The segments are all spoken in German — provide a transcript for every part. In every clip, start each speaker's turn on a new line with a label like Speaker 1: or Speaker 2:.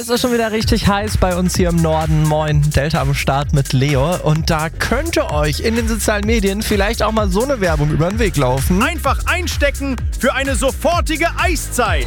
Speaker 1: Es ist schon wieder richtig heiß bei uns hier im Norden. Moin, Delta am Start mit Leo. Und da könnte euch in den sozialen Medien vielleicht auch mal so eine Werbung über den Weg laufen.
Speaker 2: Einfach einstecken für eine sofortige Eiszeit.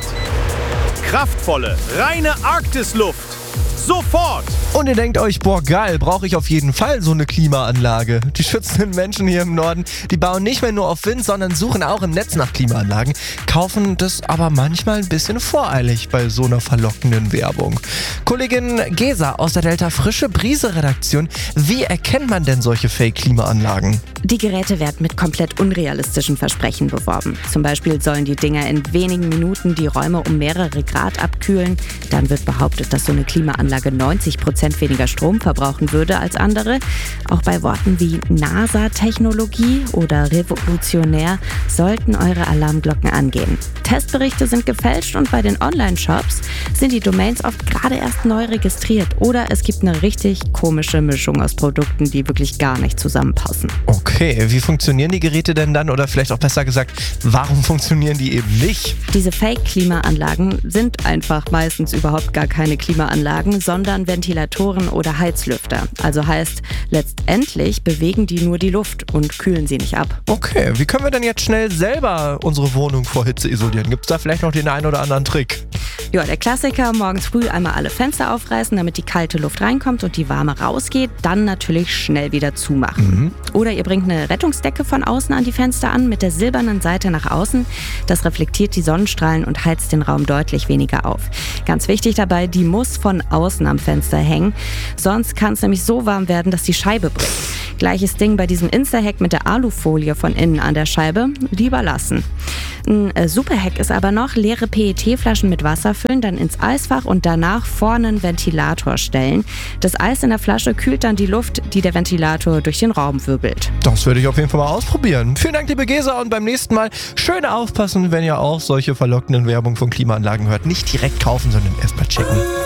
Speaker 2: Kraftvolle, reine Arktisluft. Sofort!
Speaker 1: Und ihr denkt euch, boah geil, brauche ich auf jeden Fall so eine Klimaanlage. Die schützenden Menschen hier im Norden, die bauen nicht mehr nur auf Wind, sondern suchen auch im Netz nach Klimaanlagen, kaufen das aber manchmal ein bisschen voreilig bei so einer verlockenden Werbung. Kollegin Gesa aus der Delta Frische Brise Redaktion, wie erkennt man denn solche Fake-Klimaanlagen?
Speaker 3: Die Geräte werden mit komplett unrealistischen Versprechen beworben. Zum Beispiel sollen die Dinger in wenigen Minuten die Räume um mehrere Grad abkühlen. Dann wird behauptet, dass so eine Klimaanlage 90% weniger Strom verbrauchen würde als andere. Auch bei Worten wie NASA-Technologie oder revolutionär sollten eure Alarmglocken angehen. Testberichte sind gefälscht und bei den Online-Shops sind die Domains oft gerade erst neu registriert oder es gibt eine richtig komische Mischung aus Produkten, die wirklich gar nicht zusammenpassen.
Speaker 1: Okay, wie funktionieren die Geräte denn dann? Oder vielleicht auch besser gesagt, warum funktionieren die eben nicht?
Speaker 3: Diese Fake-Klimaanlagen sind einfach meistens überhaupt gar keine Klimaanlagen, sondern Ventilatoren oder Heizlüfter. Also heißt, letztendlich bewegen die nur die Luft und kühlen sie nicht ab.
Speaker 1: Okay, wie können wir denn jetzt schnell selber unsere Wohnung vor Hitze isolieren? Gibt es da vielleicht noch den einen oder anderen Trick?
Speaker 3: Ja, der Klassiker, morgens früh einmal alle Fenster aufreißen, damit die kalte Luft reinkommt und die warme rausgeht, dann natürlich schnell wieder zumachen. Oder ihr bringt eine Rettungsdecke von außen an die Fenster an, mit der silbernen Seite nach außen. Das reflektiert die Sonnenstrahlen und heizt den Raum deutlich weniger auf. Ganz wichtig dabei, die muss von außen am Fenster hängen, sonst kann es nämlich so warm werden, dass die Scheibe bricht. Gleiches Ding bei diesem Insta-Hack mit der Alufolie von innen an der Scheibe, lieber lassen. Ein super Hack ist aber noch, leere PET-Flaschen mit Wasser füllen, dann ins Eisfach und danach vorne einen Ventilator stellen. Das Eis in der Flasche kühlt dann die Luft, die der Ventilator durch den Raum wirbelt.
Speaker 1: Das würde ich auf jeden Fall mal ausprobieren. Vielen Dank, liebe Gesa, und beim nächsten Mal schön aufpassen, wenn ihr auch solche verlockenden Werbung von Klimaanlagen hört. Nicht direkt kaufen, sondern erst mal checken.